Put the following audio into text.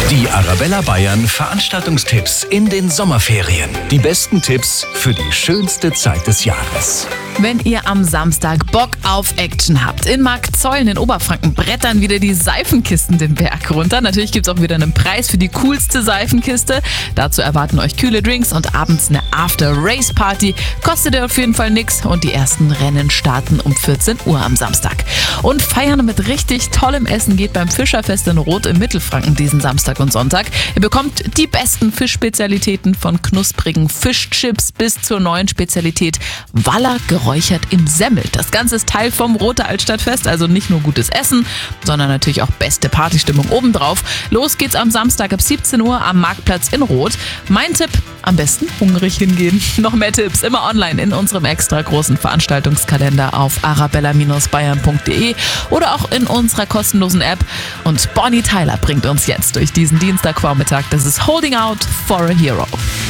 Die Arabella Bayern Veranstaltungstipps in den Sommerferien. Die besten Tipps für die schönste Zeit des Jahres. Wenn ihr am Samstag Bock auf Action habt, in Marktzeulen in Oberfranken brettern wieder die Seifenkisten den Berg runter. Natürlich gibt es auch wieder einen Preis für die coolste Seifenkiste. Dazu erwarten euch kühle Drinks und abends eine After-Race-Party. Kostet auf jeden Fall nichts und die ersten Rennen starten um 14 Uhr am Samstag. Und feiern mit richtig tollem Essen geht beim Fischerfest in Roth im Mittelfranken diesen Samstag und Sonntag. Ihr bekommt die besten Fischspezialitäten von knusprigen Fischchips bis zur neuen Spezialität Waller geräuchert in Semmel. Das Ganze ist Teil vom Rother Altstadtfest, also nicht nur gutes Essen, sondern natürlich auch beste Partystimmung obendrauf. Los geht's am Samstag ab 17 Uhr am Marktplatz in Roth. Mein Tipp, am besten hungrig hingehen. Noch mehr Tipps immer online in unserem extra großen Veranstaltungskalender auf arabella-bayern.de oder auch in unserer kostenlosen App. Und Bonnie Tyler bringt uns jetzt durch diesen Dienstagvormittag. Das ist Holding Out for a Hero.